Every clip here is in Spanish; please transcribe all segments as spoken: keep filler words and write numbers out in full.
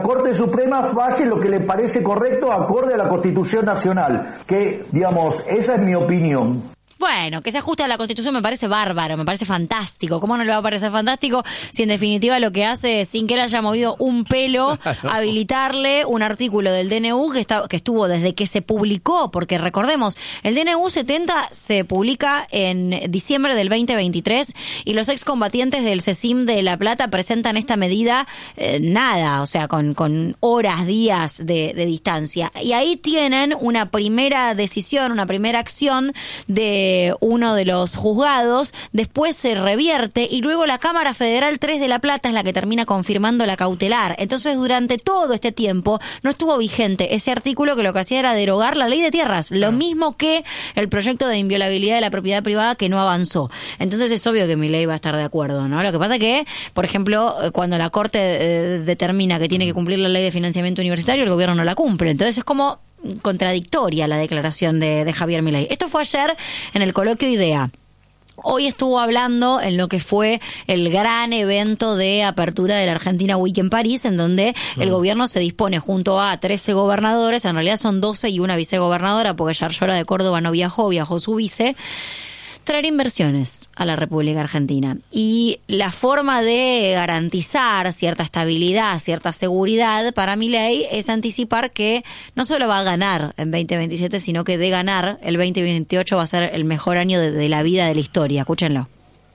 Corte Suprema falle lo que le parece correcto acorde a la Constitución Nacional, que, digamos, esa es mi opinión. Bueno, que se ajuste a la Constitución me parece bárbaro, me parece fantástico. ¿Cómo no le va a parecer fantástico si en definitiva lo que hace es, sin que él haya movido un pelo, no. habilitarle un artículo del D N U que, está, que estuvo desde que se publicó? Porque recordemos, el D N U setenta se publica en diciembre del veinte veintitrés y los excombatientes del CECIM de La Plata presentan esta medida eh, nada, o sea, con, con horas, días de, de distancia. Y ahí tienen una primera decisión, una primera acción de uno de los juzgados, después se revierte y luego la Cámara Federal tres de La Plata es la que termina confirmando la cautelar. Entonces, durante todo este tiempo no estuvo vigente ese artículo que lo que hacía era derogar la ley de tierras, lo mismo que el proyecto de inviolabilidad de la propiedad privada que no avanzó. Entonces es obvio que mi ley va a estar de acuerdo, ¿no? Lo que pasa es que, por ejemplo, cuando la Corte eh, determina que tiene que cumplir la ley de financiamiento universitario, el gobierno no la cumple. Entonces es como contradictoria la declaración de, de Javier Milei. Esto fue ayer en el coloquio IDEA. Hoy estuvo hablando en lo que fue el gran evento de apertura de la Argentina Week en París, en donde mm. el gobierno se dispone junto a trece gobernadores, en realidad son doce y una vicegobernadora, porque Yarlora de Córdoba no viajó, viajó su vice, traer inversiones a la República Argentina. Y la forma de garantizar cierta estabilidad, cierta seguridad para Milei es anticipar que no solo va a ganar en veinte veintisiete, sino que de ganar el veinte veintiocho va a ser el mejor año de, de la vida de la historia. Escúchenlo.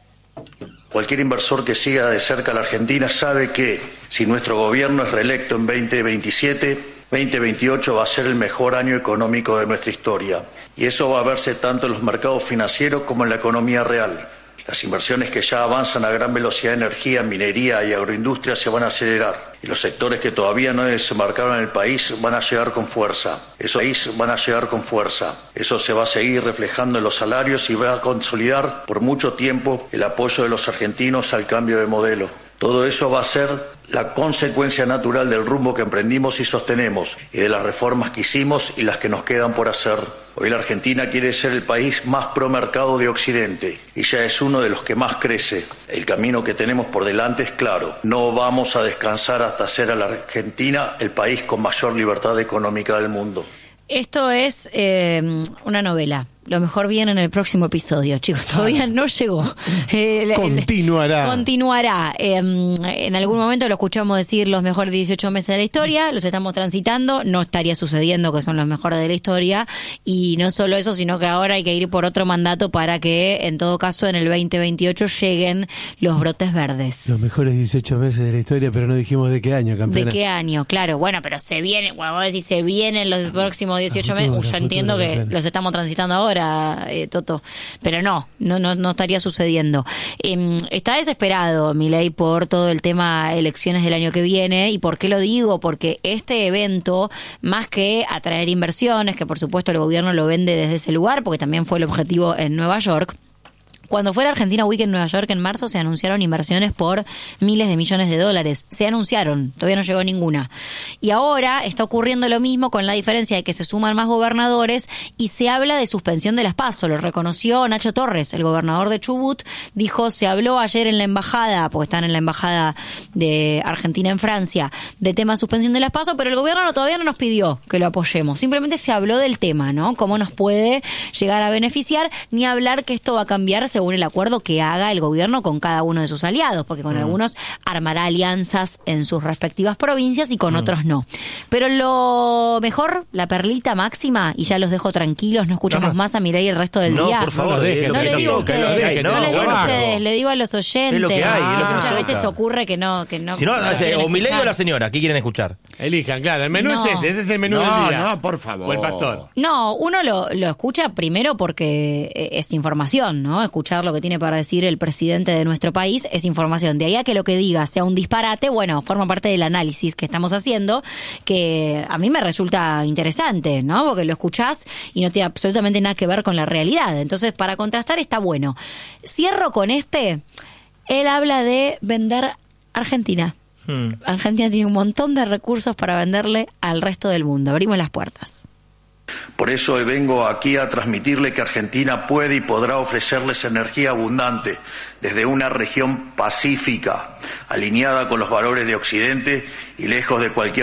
Cualquier inversor que siga de cerca a la Argentina sabe que si nuestro gobierno es reelecto en veinte veintisiete, veinte veintiocho va a ser el mejor año económico de nuestra historia. Y eso va a verse tanto en los mercados financieros como en la economía real. Las inversiones que ya avanzan a gran velocidad en energía, minería y agroindustria se van a acelerar. Y los sectores que todavía no desembarcaron en el país van a llegar con fuerza. Esos países van a llegar con fuerza. Eso se va a seguir reflejando en los salarios y va a consolidar por mucho tiempo el apoyo de los argentinos al cambio de modelo. Todo eso va a ser la consecuencia natural del rumbo que emprendimos y sostenemos, y de las reformas que hicimos y las que nos quedan por hacer. Hoy la Argentina quiere ser el país más promercado de Occidente, y ya es uno de los que más crece. El camino que tenemos por delante es claro. No vamos a descansar hasta hacer a la Argentina el país con mayor libertad económica del mundo. Esto es eh, una novela. Lo mejor viene en el próximo episodio, chicos. Todavía no llegó. Eh, continuará. Continuará. Eh, en algún momento lo escuchamos decir los mejores dieciocho meses de la historia. Los estamos transitando. No estaría sucediendo que son los mejores de la historia. Y no solo eso, sino que ahora hay que ir por otro mandato para que, en todo caso, en el veinte veintiocho lleguen los brotes verdes. Los mejores dieciocho meses de la historia, pero no dijimos de qué año, campeona. ¿De qué año? Claro. Bueno, pero se viene, bueno, vos decís se vienen los próximos dieciocho meses. Yo entiendo que claro. Los estamos transitando ahora. Eh, Toto, pero no, no, no, no estaría sucediendo. Eh, está desesperado Milei por todo el tema elecciones del año que viene. ¿Y por qué lo digo? Porque este evento, más que atraer inversiones, que por supuesto el gobierno lo vende desde ese lugar, porque también fue el objetivo en Nueva York. Cuando fue la Argentina Week en Nueva York en marzo, se anunciaron inversiones por miles de millones de dólares. Se anunciaron, todavía no llegó ninguna. Y ahora está ocurriendo lo mismo, con la diferencia de que se suman más gobernadores y se habla de suspensión de las PASO. Lo reconoció Nacho Torres, el gobernador de Chubut. Dijo, se habló ayer en la embajada, porque están en la embajada de Argentina en Francia, de tema suspensión de las PASO, pero el gobierno no, todavía no nos pidió que lo apoyemos. Simplemente se habló del tema, ¿no? Cómo nos puede llegar a beneficiar, ni hablar que esto va a cambiar según el acuerdo que haga el gobierno con cada uno de sus aliados, porque con mm. algunos armará alianzas en sus respectivas provincias y con mm. otros no. Pero lo mejor, la perlita máxima, y ya los dejo tranquilos, no escuchamos no, más a Milei el resto del no, día. No, por favor, no, deje, no, no le digo a ustedes, no, no le digo a ustedes, le digo a los oyentes. Es lo que hay, ah, es lo que muchas toca. veces ocurre que no, que no. Si no, o Milei o la señora, ¿qué quieren escuchar? Elijan, claro, el menú no. es este, ese es el menú no, del día. No, por favor. O el pastor. No, uno lo, lo escucha primero porque es información, ¿no? Escuchar lo que tiene para decir el presidente de nuestro país es información. De ahí a que lo que diga sea un disparate, bueno, forma parte del análisis que estamos haciendo, que a mí me resulta interesante, ¿no? Porque lo escuchás y no tiene absolutamente nada que ver con la realidad. Entonces, para contrastar está bueno. Cierro con este. Él habla de vender Argentina. Hmm. Argentina tiene un montón de recursos para venderle al resto del mundo. Abrimos las puertas. Por eso hoy vengo aquí a transmitirle que Argentina puede y podrá ofrecerles energía abundante desde una región pacífica, alineada con los valores de Occidente y lejos de cualquier